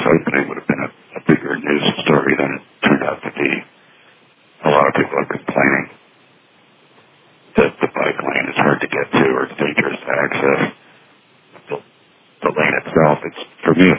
opening would have been a bigger news story than it turned out to be. A lot of people are complaining that the bike lane is hard to get to or it's dangerous to access. The lane itself, for me,